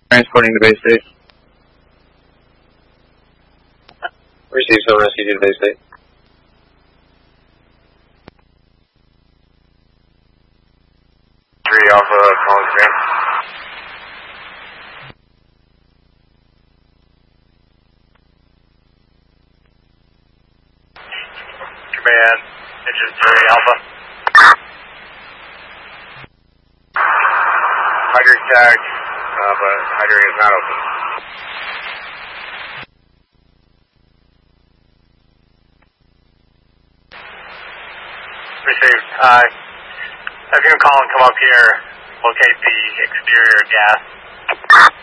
Transporting to base state. Receive some rescue to base state. Alpha, calling command. Command, engine 3 Alpha. Hydrant tagged, but hydrant is not open. Received. If you can call and come up here, locate the exterior gas.